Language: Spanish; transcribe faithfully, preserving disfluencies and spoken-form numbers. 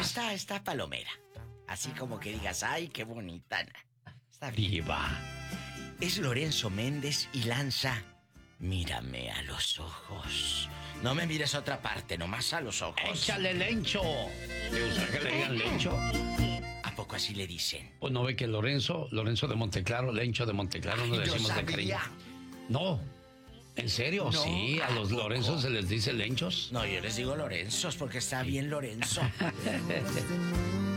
está, está palomera. Así como que digas, ay, qué bonita. Está bien. Diva. Es Lorenzo Méndez y lanza Mírame a los ojos. No me mires a otra parte, nomás a los ojos. ¡Échale, Lencho! ¿Te gusta que le digan Lencho? ¿A poco así le dicen? Pues no ve que Lorenzo, Lorenzo de Monteclaro, Lencho de Monteclaro, no Ay, decimos yo de cariño. sabía. No, ¿en serio? No, Sí, a ¿a los poco? Lorenzos se les dice Lenchos. No, yo les digo Lorenzos porque está bien Lorenzo.